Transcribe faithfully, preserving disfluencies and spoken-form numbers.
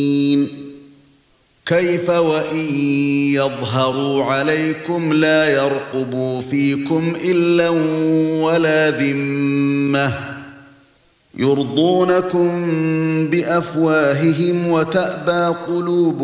كيف وإن يظهروا عليكم لا يرقبوا فيكم إلا ولا ذمة يرضونكم بأفواههم وتأبى قلوبهم